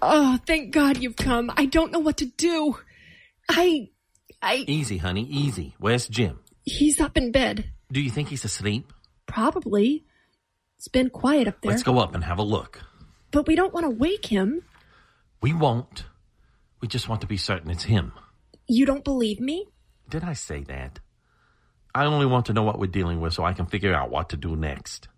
Oh, thank God you've come. I don't know what to do. Easy, honey, easy. Where's Jim? He's up in bed. Do you think he's asleep? Probably. It's been quiet up there. Let's go up and have a look. But we don't want to wake him. We won't. We just want to be certain it's him. You don't believe me? Did I say that? I only want to know what we're dealing with so I can figure out what to do next.